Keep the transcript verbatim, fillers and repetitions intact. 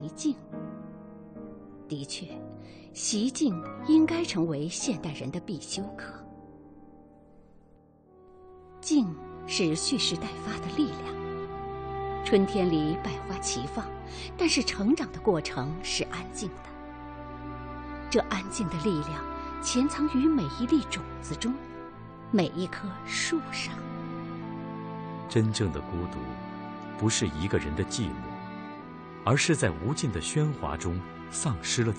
静。的确，习静应该成为现代人的必修课。静是蓄势待发的力量。春天里百花齐放，但是成长的过程是安静的。这安静的力量潜藏于每一粒种子中，每一棵树上。 真正的孤独，不是一个人的寂寞，而是在无尽的喧哗中丧失了自己。